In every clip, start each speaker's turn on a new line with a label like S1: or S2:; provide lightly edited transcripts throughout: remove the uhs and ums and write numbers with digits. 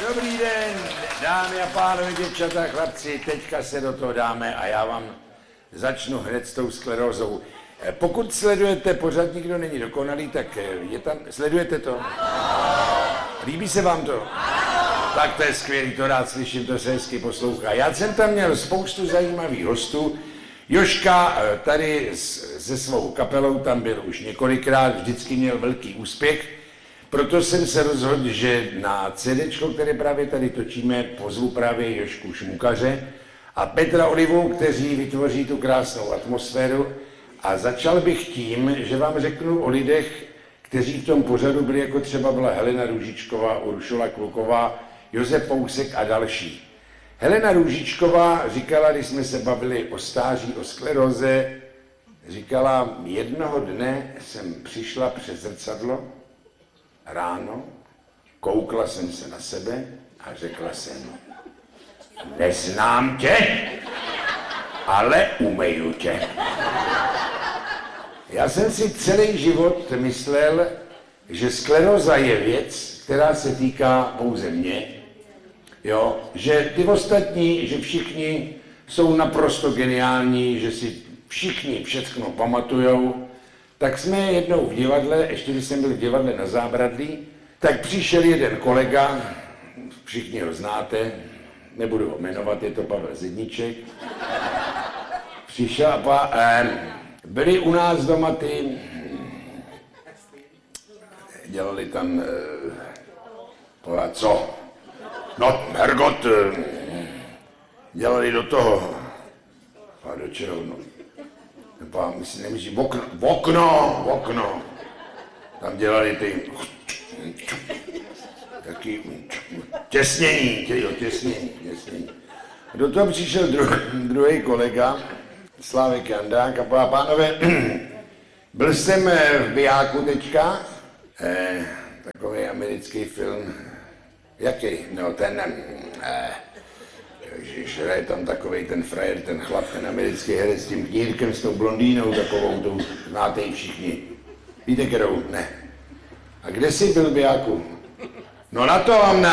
S1: Dobrý den, dámy a pánové, děvčata, chlapci, teďka se do toho dáme a já vám začnu hned s tou sklerózou. Pokud sledujete, pořád nikdo není dokonalý, tak je tam, sledujete to? Líbí se vám to? Tak to je skvělý, to rád slyším, to se hezky poslouchá. Já jsem tam měl spoustu zajímavých hostů. Jožka tady se svou kapelou tam byl už několikrát, vždycky měl velký úspěch. Proto jsem se rozhodl, že na CDčko, které právě tady točíme, pozvu právě Jožku Šmukaře a Petra Olivu, kteří vytvoří tu krásnou atmosféru. A začal bych tím, že vám řeknu o lidech, kteří v tom pořadu byli, jako třeba byla Helena Růžičková, Uršula Kluková, Josef Pousek a další. Helena Růžičková říkala, když jsme se bavili o stáří, o skleróze, říkala, jednoho dne jsem přišla před zrcadlo ráno, koukla jsem se na sebe a řekla jsem, neznám tě, ale umeju tě. Já jsem si celý život myslel, že skleróza je věc, která se týká pouze mě, jo? Že ty ostatní, že všichni jsou naprosto geniální, že si všichni všechno pamatujou. Tak jsme jednou v divadle, ještě když jsem byl v divadle na Zábradlí, tak přišel jeden kolega, všichni ho znáte, nebudu ho jmenovat, je to Pavel Zedníček. Přišel a byli u nás doma ty, dělali tam, co? No, Hergot, dělali do toho, a do čeho, no? Nemyslí, okno. Tam dělali ty taky těsnění. Do toho přišel druhý kolega, Slávek Jandák, a pánové, byl jsem v Bijáku teďka, takový americký film, jaký, no ten, ježiš, je tam takovej ten frajer, ten chlap, ten americký herec s tím knírkem, s tou blondýnou takovou, tu znáte ji všichni. Víte, kterou? Ne. A kde jsi byl v Bijáku? No na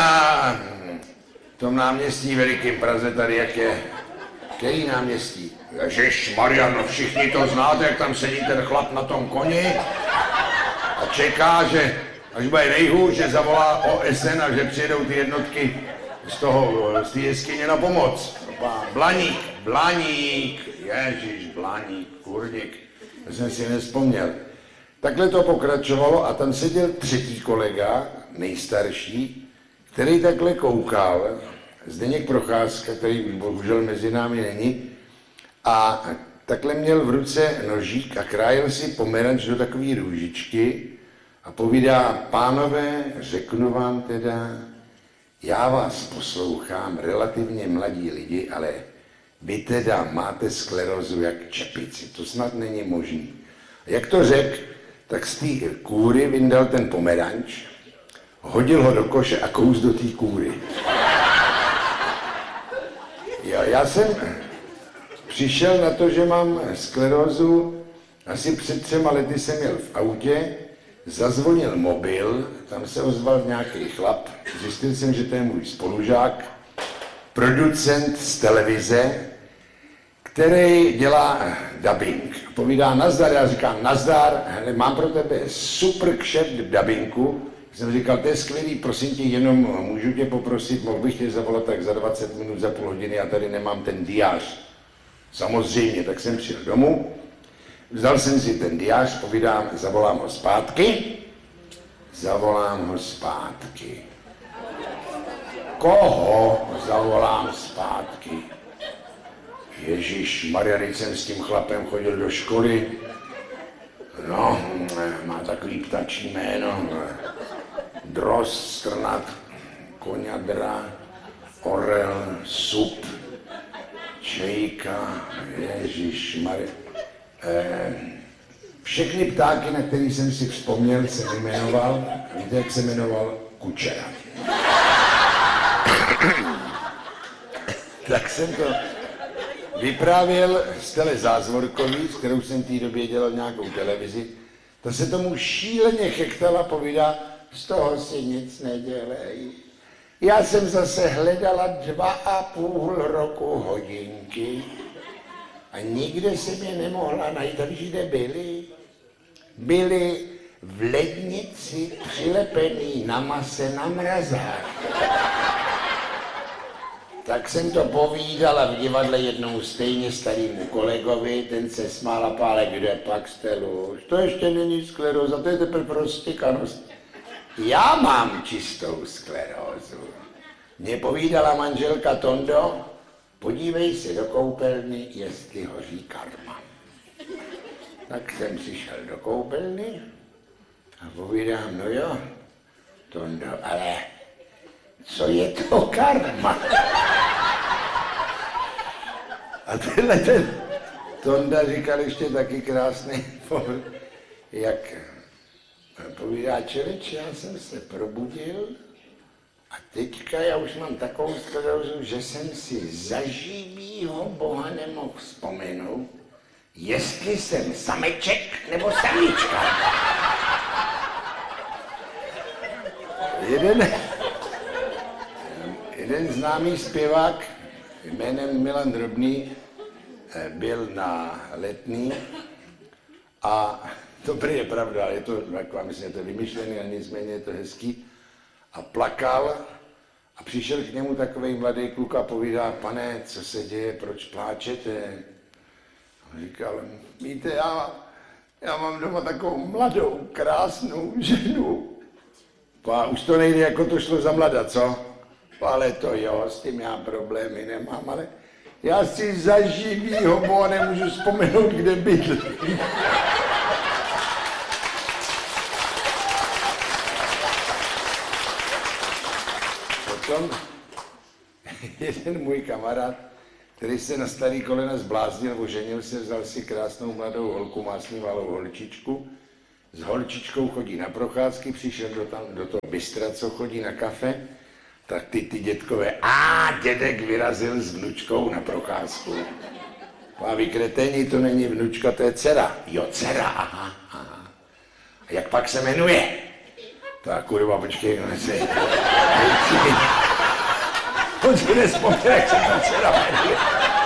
S1: tom náměstí velikým Praze tady, jak je. Který náměstí? Ježišmarja, no všichni to znáte, jak tam sedí ten chlap na tom koni a čeká, že až bude nejhůř, že zavolá OSN a že přijedou ty jednotky z té jeskyně na pomoc. Blaník, ježiš, Blaník, kurník, to jsem si nevzpomněl. Takhle to pokračovalo a tam seděl třetí kolega, nejstarší, který takhle koukal, Zdeněk Procházka, který bohužel mezi námi není, a takhle měl v ruce nožík a krájel si pomeranč do takové růžičky a povídá, pánové, řeknu vám teda, já vás poslouchám, relativně mladí lidi, ale vy teda máte sklerózu jak čepici, to snad není možný. A jak to řekl, tak z té kůry vyndal ten pomeranč, hodil ho do koše a kous do té kůry. Já jsem přišel na to, že mám sklerózu, asi před 3 lety jsem jel v autě, zazvonil mobil, tam se ozval nějaký chlap, zjistil jsem, že to je můj spolužák, producent z televize, který dělá dubbing. Povídá nazdar, já říkám nazdar, hele, mám pro tebe super kšeft v dubbingu. Jsem říkal, to je skvělý, prosím tě, jenom můžu tě poprosit, mohl bych tě zavolat tak za 20 minut, za půl hodiny, já tady nemám ten diář. Samozřejmě, tak jsem přijel domů, vzal jsem si ten diář, povídám, zavolám ho zpátky. Koho zavolám zpátky? Ježíš Maria, když jsem s tím chlapem chodil do školy, no, má takový ptačí jméno, Drozd, Strnad, Koňadra, Orel, Sup, Čejka, Ježíš Maria. Všechny ptáky, na který jsem si vzpomněl, jsem jmenoval, víte, jak se jmenoval? Kučera. Tak jsem to vyprávěl Stele Zázvorkový, s kterou jsem v té době dělal nějakou televizi. Ta se tomu šíleně chechtala, povídá, z toho si nic nedělej. Já jsem zase hledala 2,5 roku hodinky a nikde jsem je nemohla najít. A víš, kde byly? Byly v lednici přilepený na mase na mrazák. Tak jsem to povídala v divadle jednomu stejně starému kolegovi, ten se smál a pále, kde pak Stelu, to ještě není skleróza, to je teprve roztěkanost. Já mám čistou sklerózu. Mně povídala manželka Tondo, podívej se do koupelny, jestli hoří karma. Tak jsem přišel do koupelny a povídám, no jo, Tondo, ale co je to karma? A tenhle ten Tonda říkal ještě taky krásný pohled, jak povídá člověče, já jsem se probudil a teďka já už mám takovou sklerózu, že jsem si za živýho Boha nemohl vzpomenout, jestli jsem sameček nebo samička. Jeden známý zpěvák jménem Milan Drobný byl na Letný a to prý je pravda, je to taková, myslím, je to vymyšlený, ale nicméně je to hezký. A plakal a přišel k němu takovej mladý kluk a povídá, pane, co se děje, proč pláčete? A on říkal, víte, já mám doma takovou mladou, krásnou ženu. A už to nejde, jako to šlo za mlada, co? Ale to jo, s tím já problémy nemám, ale já si za živýho Boha nemůžu vzpomenout, kde bydlí. Potom jeden můj kamarád, který se na starý kolena zbláznil, oženil se, vzal si krásnou mladou holku, má s ní malou holčičku, s holčičkou chodí na procházky, přišel do toho bystra, co chodí na kafe, tak ty dětkové, dědek vyrazil s vnučkou na procházku. A vy kreténi, to není vnučka, to je dcera. Jo, dcera, aha. A jak pak se jmenuje? Tak kurva, počkej, no se... On si nespomněl, jak se ta dcera jmenuje.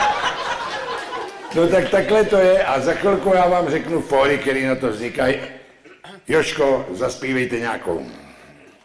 S1: No tak takhle to je a za chvilku já vám řeknu fóry, který na to vznikají. Jožko, zaspívejte nějakou.